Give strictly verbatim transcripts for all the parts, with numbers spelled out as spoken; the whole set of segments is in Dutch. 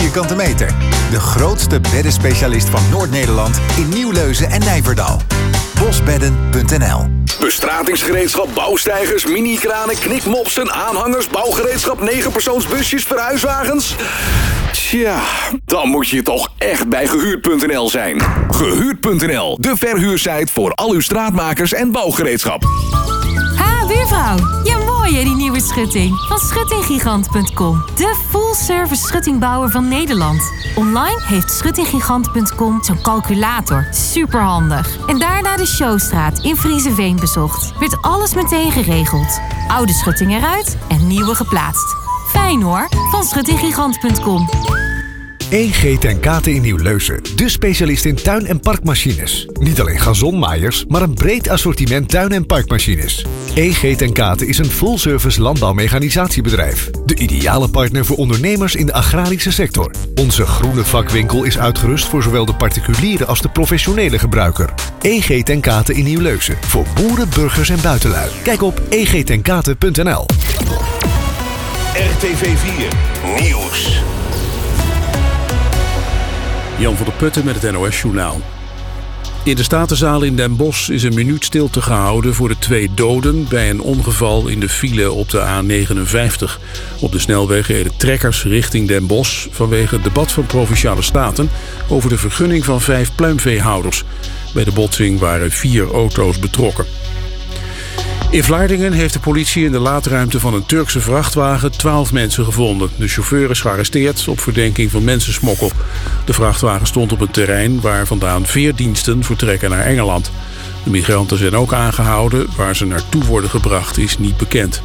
vierkante meter. De grootste beddenspecialist van Noord-Nederland in Nieuwleuzen en Nijverdal. bosbedden punt n l. Bestratingsgereedschap, bouwsteigers, mini-kranen, knikmopsen, aanhangers, bouwgereedschap, negenpersoonsbusjes, verhuiswagens. Tja, dan moet je toch echt bij gehuurd punt n l zijn. gehuurd punt n l, de verhuursite voor al uw straatmakers en bouwgereedschap. Ha, buurvrouw. Ja, mooi hè, die nieuwe schutting. Van schutting gigant punt com. De full-service schuttingbouwer van Nederland. Online heeft schutting gigant punt com zo'n calculator. Superhandig. En daarna de Showstraat in Friezenveen bezocht. Werd alles meteen geregeld. Oude schutting eruit en nieuwe geplaatst. Fijn hoor, van schutting gigant punt com. E G ten Kate in Nieuwleuzen, de specialist in tuin- en parkmachines. Niet alleen gazonmaaiers, maar een breed assortiment tuin- en parkmachines. E G ten Kate is een full-service landbouwmechanisatiebedrijf. De ideale partner voor ondernemers in de agrarische sector. Onze groene vakwinkel is uitgerust voor zowel de particuliere als de professionele gebruiker. E G ten Kate in Nieuwleuzen, voor boeren, burgers en buitenlui. Kijk op e g ten kate punt n l. R T V vier Nieuws. Jan van der Putten met het N O S-journaal. In de Statenzaal in Den Bosch is een minuut stilte gehouden voor de twee doden bij een ongeval in de file op de A negenenvijftig. Op de snelweg reden trekkers richting Den Bosch vanwege het debat van Provinciale Staten over de vergunning van vijf pluimveehouders. Bij de botsing waren vier auto's betrokken. In Vlaardingen heeft de politie in de laadruimte van een Turkse vrachtwagen twaalf mensen gevonden. De chauffeur is gearresteerd op verdenking van mensensmokkel. De vrachtwagen stond op een terrein waar vandaan veerdiensten vertrekken naar Engeland. De migranten zijn ook aangehouden. Waar ze naartoe worden gebracht is niet bekend.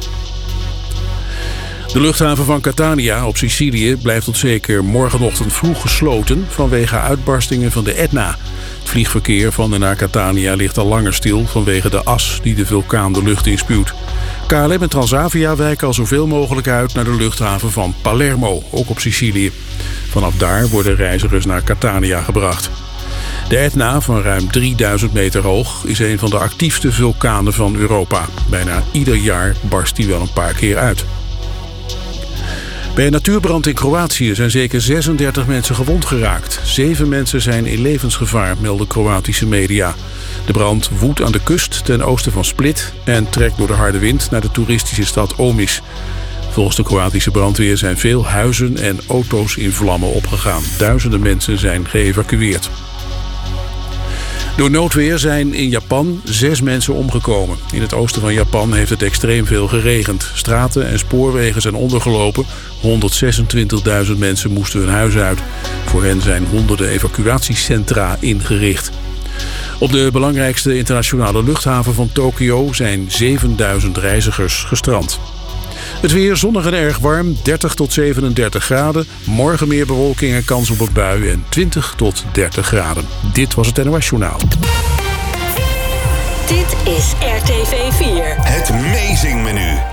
De luchthaven van Catania op Sicilië blijft tot zeker morgenochtend vroeg gesloten vanwege uitbarstingen van de Etna. Het vliegverkeer van en naar Catania ligt al langer stil vanwege de as die de vulkaan de lucht inspuwt. K L M en Transavia wijken al zoveel mogelijk uit naar de luchthaven van Palermo, ook op Sicilië. Vanaf daar worden reizigers naar Catania gebracht. De Etna, van ruim drieduizend meter hoog, is een van de actiefste vulkanen van Europa. Bijna ieder jaar barst die wel een paar keer uit. Bij een natuurbrand in Kroatië zijn zeker zesendertig mensen gewond geraakt. Zeven mensen zijn in levensgevaar, melden Kroatische media. De brand woedt aan de kust ten oosten van Split en trekt door de harde wind naar de toeristische stad Omis. Volgens de Kroatische brandweer zijn veel huizen en auto's in vlammen opgegaan. Duizenden mensen zijn geëvacueerd. Door noodweer zijn in Japan zes mensen omgekomen. In het oosten van Japan heeft het extreem veel geregend. Straten en spoorwegen zijn ondergelopen. honderdzesentwintigduizend mensen moesten hun huis uit. Voor hen zijn honderden evacuatiecentra ingericht. Op de belangrijkste internationale luchthaven van Tokio zijn zevenduizend reizigers gestrand. Het weer zonnig en erg warm, dertig tot zevenendertig graden. Morgen meer bewolking en kans op een bui en twintig tot dertig graden. Dit was het N O S-journaal. Dit is R T V vier. Het Mazing Menu.